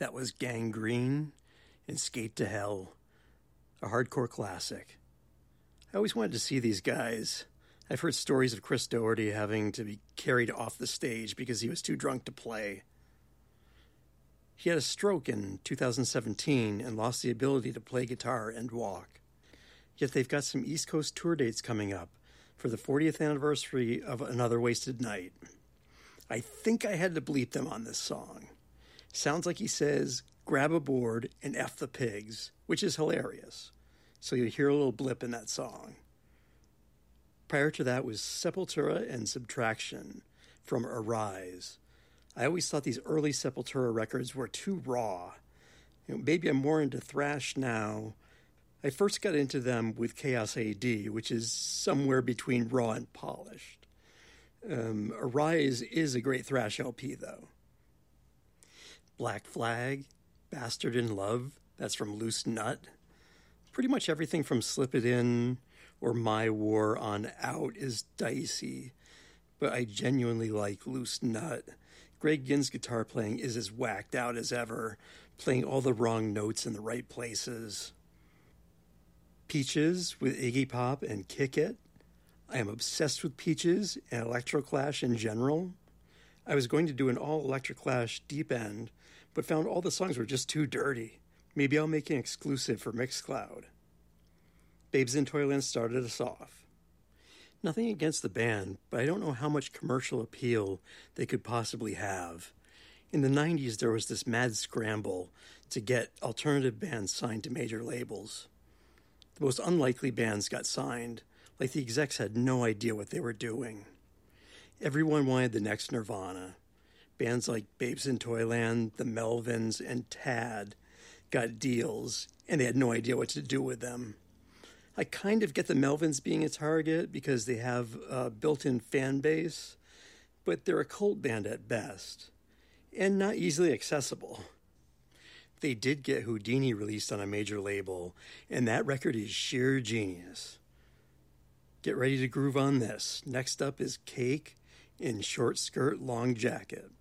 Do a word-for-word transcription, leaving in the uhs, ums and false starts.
That was Gangrene and Skate to Hell, a hardcore classic. I always wanted to see these guys. I've heard stories of Chris Doherty having to be carried off the stage because he was too drunk to play. He had a stroke in two thousand seventeen and lost the ability to play guitar and walk. Yet they've got some East Coast tour dates coming up for the fortieth anniversary of Another Wasted Night. I think I had to bleep them on this song. Sounds like he says, grab a board and F the pigs, which is hilarious. So you hear a little blip in that song. Prior to that was Sepultura and Subtraction from Arise. I always thought these early Sepultura records were too raw. You know, maybe I'm more into thrash now. I first got into them with Chaos A D, which is somewhere between raw and polished. Um, Arise is a great thrash L P, though. Black Flag, Bastard in Love, that's from Loose Nut. Pretty much everything from Slip It In or My War on out is dicey, but I genuinely like Loose Nut. Greg Ginn's guitar playing is as whacked out as ever, playing all the wrong notes in the right places. Peaches with Iggy Pop and Kick It. I am obsessed with Peaches and Electroclash in general. I was going to do an all Electroclash deep end, but found all the songs were just too dirty. Maybe I'll make an exclusive for Mixcloud. Babes in Toyland started us off. Nothing against the band, but I don't know how much commercial appeal they could possibly have. In the nineties, there was this mad scramble to get alternative bands signed to major labels. The most unlikely bands got signed, like the execs had no idea what they were doing. Everyone wanted the next Nirvana. Bands like Babes in Toyland, the Melvins, and Tad got deals, and they had no idea what to do with them. I kind of get the Melvins being a target because they have a built-in fan base, but they're a cult band at best, and not easily accessible. They did get Houdini released on a major label, and that record is sheer genius. Get ready to groove on this. Next up is Cake in Short Skirt Long Jacket.